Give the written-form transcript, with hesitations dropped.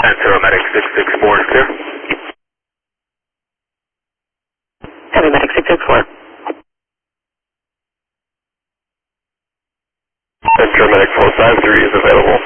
Zero Medic 664 is clear. Heavy Medic 664. Zero Medic 453 is available.